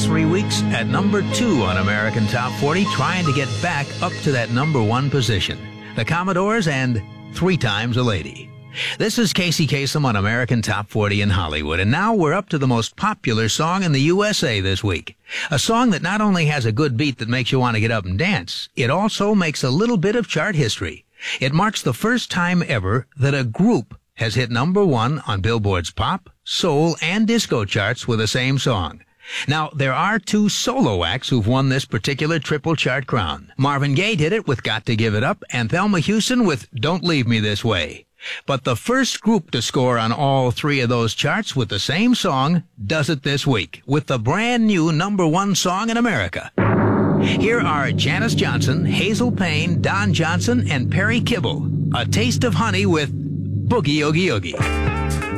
3 weeks at number 2 on American Top 40, trying to get back up to that number 1 position. The Commodores and 3 Times a Lady. This is Casey Kasem on American Top 40 in Hollywood, and now we're up to the most popular song in the USA this week. A song that not only has a good beat that makes you want to get up and dance, it also makes a little bit of chart history. It marks the first time ever that a group has hit number 1 on Billboard's pop, soul, and disco charts with the same song. Now, there are 2 solo acts who've won this particular triple chart crown. Marvin Gaye did it with Got to Give It Up, and Thelma Houston with Don't Leave Me This Way. But the first group to score on all 3 of those charts with the same song does it this week with the brand new number 1 song in America. Here are Janis Joplin, Hazel Payne, Don Johnson, and Perry Kibble. A Taste of Honey with Boogie Oogie Oogie.